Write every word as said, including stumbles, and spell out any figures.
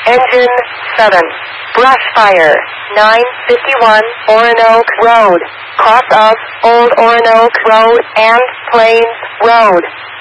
Engine seven. Brush fire. nine fifty-one Oronoque Road. Cross of Old Oronoque Road and Plains Road.